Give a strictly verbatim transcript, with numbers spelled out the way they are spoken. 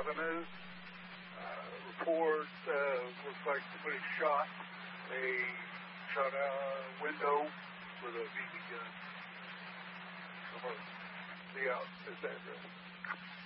Avenue. Uh, report uh, looks like somebody shot a shot a window with a B B gun. Come on, see out this address.